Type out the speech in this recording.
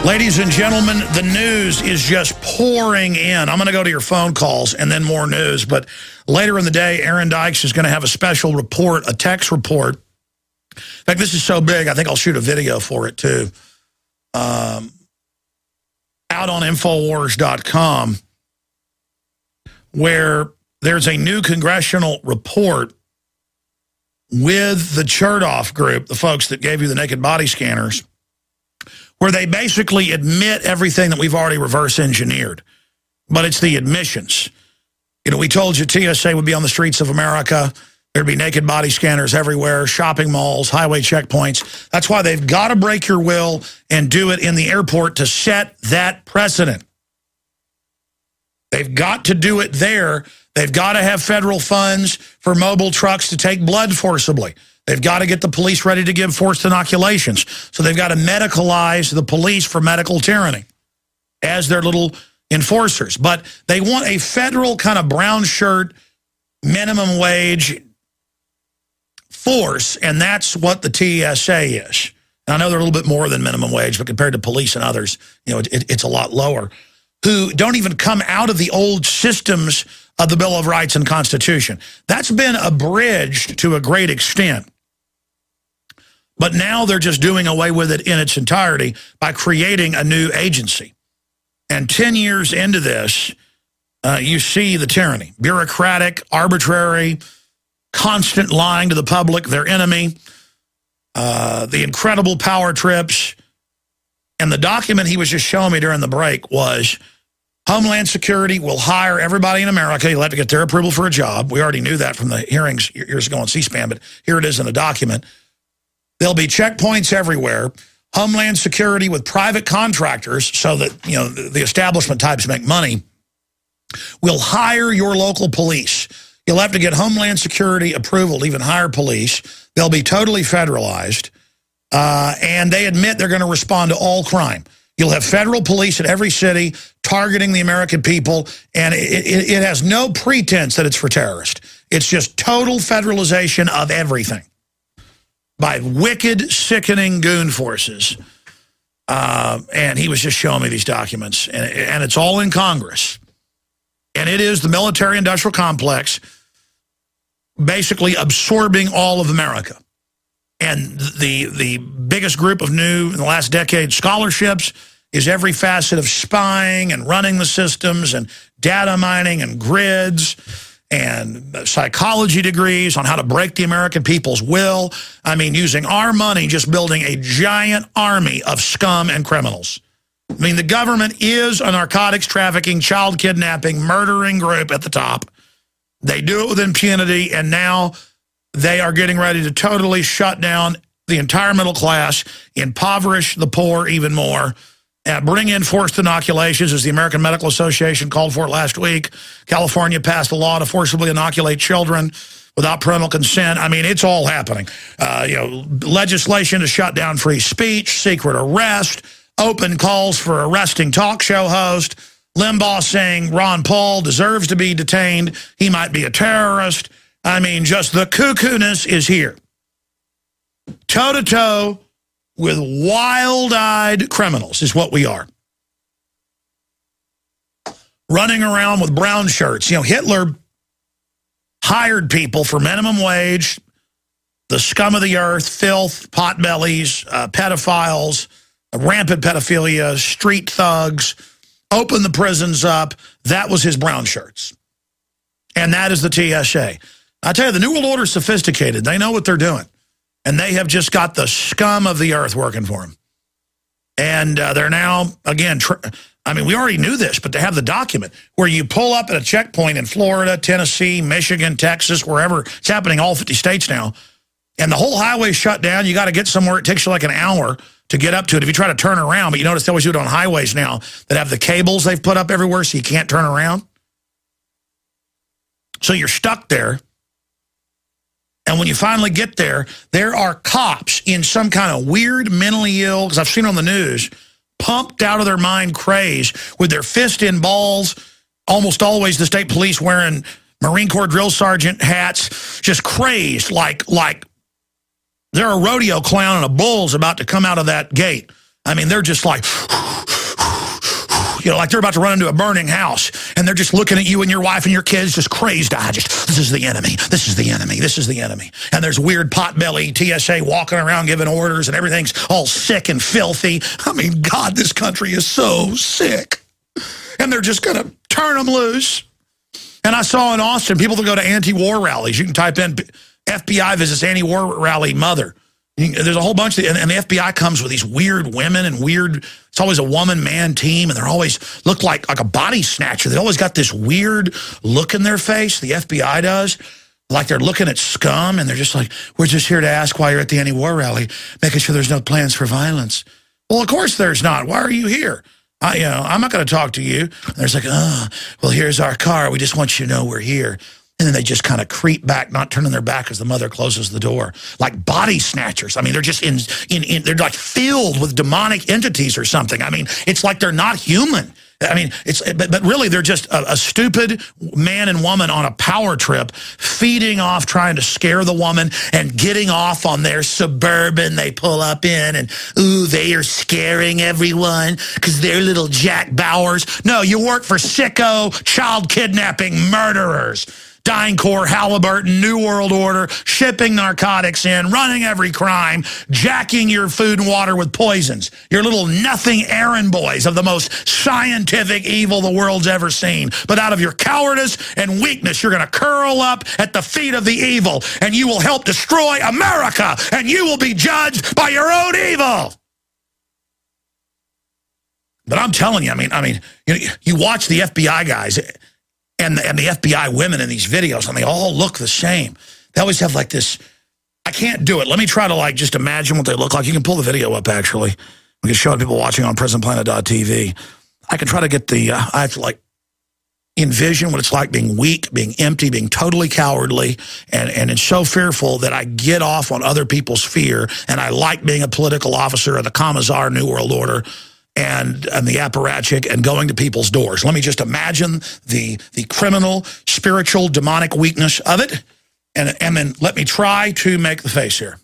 Ladies and gentlemen, the news is just pouring in. I'm going to go to your phone calls and then more news. But later in the day, Aaron Dykes is going to have a special report, a text report. In fact, this is so big, I think I'll shoot a video for it, too. Out on Infowars.com, where there's a new congressional report with the Chertoff group, the folks that gave you the naked body scanners, where they basically admit everything that we've already reverse engineered. But it's the admissions. You know, we told you TSA would be on the streets of America. There'd be naked body scanners everywhere, shopping malls, highway checkpoints. That's why they've got to break your will and do it in the airport to set that precedent. They've got to do it there. They've got to have federal funds for mobile trucks to take blood forcibly. They've got to get the police ready to give forced inoculations. So they've got to medicalize the police for medical tyranny as their little enforcers. But they want a federal kind of brown shirt, minimum wage force, and that's what the TSA is. And I know they're a little bit more than minimum wage, but compared to police and others, you know, it's a lot lower, who don't even come out of the old systems of the Bill of Rights and Constitution. That's been abridged to a great extent. But now they're just doing away with it in its entirety by creating a new agency. And 10 years into this, you see the tyranny. Bureaucratic, arbitrary, constant lying to the public, their enemy, the incredible power trips. And the document he was just showing me during the break was Homeland Security will hire everybody in America. You'll have to get their approval for a job. We already knew that from the hearings years ago on C-SPAN, but here it is in the document. There'll be checkpoints everywhere. Homeland Security with private contractors so that, you know, the establishment types make money will hire your local police. You'll have to get Homeland Security approval to even hire police. They'll be totally federalized. And they admit they're going to respond to all crime. You'll have federal police in every city targeting the American people, and it has no pretense that it's for terrorists. It's just total federalization of everything by wicked, sickening goon forces. And he was just showing me these documents, and it's all in Congress. And it is the military-industrial complex basically absorbing all of America. And the biggest group of new, in the last decade, scholarships is every facet of spying and running the systems and data mining and grids and psychology degrees on how to break the American people's will. I mean, using our money, just building a giant army of scum and criminals. I mean, the government is a narcotics trafficking, child kidnapping, murdering group at the top. They do it with impunity, and now they are getting ready to totally shut down the entire middle class, impoverish the poor even more, and bring in forced inoculations, as the American Medical Association called for it last week. California passed a law to forcibly inoculate children without parental consent. I mean, it's all happening. You know, legislation to shut down free speech, secret arrest, open calls for arresting talk show host, Limbaugh saying Ron Paul deserves to be detained, he might be a terrorist. I mean, just the cuckoo-ness is here. Toe-to-toe with wild-eyed criminals is what we are. Running around with brown shirts. You know, Hitler hired people for minimum wage, the scum of the earth, filth, potbellies, pedophiles, rampant pedophilia, street thugs, opened the prisons up. That was his brown shirts. And that is the TSA. I tell you, the New World Order is sophisticated. They know what they're doing. And they have just got the scum of the earth working for them. And they're now, again, I mean, we already knew this, but they have the document where you pull up at a checkpoint in Florida, Tennessee, Michigan, Texas, wherever. It's happening all 50 states now. And the whole highway's shut down. You got to get somewhere. It takes you like an hour to get up to it if you try to turn around. But you notice they always do it on highways now that have the cables they've put up everywhere so you can't turn around. So you're stuck there. And when you finally get there, there are cops in some kind of weird mentally ill, because I've seen it on the news, pumped out of their mind craze with their fist in balls, almost always the state police wearing Marine Corps drill sergeant hats, just crazed like they're a rodeo clown and a bull's about to come out of that gate. I mean, they're just like, you know, like they're about to run into a burning house, and they're just looking at you and your wife and your kids just crazed-eyed, just, this is the enemy, this is the enemy, this is the enemy. And there's weird potbelly TSA walking around giving orders, and everything's all sick and filthy. I mean, God, this country is so sick. And they're just going to turn them loose. And I saw in Austin, people that go to anti-war rallies, you can type in FBI visits anti-war rally mother. There's a whole bunch of, and the FBI comes with these weird women and weird, it's always a woman-man team, and they're always look like a body snatcher. They always got this weird look in their face, the FBI does, like they're looking at scum, and they're just like, we're just here to ask why you're at the anti-war rally, making sure there's no plans for violence. Well, of course there's not. Why are you here? I'm not going to talk to you. And there's like, oh, well, here's our car. We just want you to know we're here. And then they just kind of creep back, not turning their back as the mother closes the door. Like body snatchers. I mean, they're just they're like filled with demonic entities or something. I mean, it's like they're not human. I mean, but really they're just a stupid man and woman on a power trip, feeding off, trying to scare the woman and getting off on their Suburban they pull up in, and, ooh, they are scaring everyone because they're little Jack Bauers. No, you work for sicko, child kidnapping murderers. DynCorp, Halliburton, New World Order, shipping narcotics in, running every crime, jacking your food and water with poisons. Your little nothing errand boys of the most scientific evil the world's ever seen. But out of your cowardice and weakness, you're going to curl up at the feet of the evil, and you will help destroy America, and you will be judged by your own evil. But I'm telling you, I mean, you watch the FBI guys and the FBI women in these videos, and they all look the same. They always have like this, I can't do it. Let me try to like just imagine what they look like. You can pull the video up, actually. We can show people watching on PrisonPlanet.tv. I can try to get the, I have to like envision what it's like being weak, being empty, being totally cowardly, and it's so fearful that I get off on other people's fear, and I like being a political officer of the Commissar New World Order, and the apparatchik, and going to people's doors. Let me just imagine the criminal, spiritual, demonic weakness of it, and then let me try to make the face here.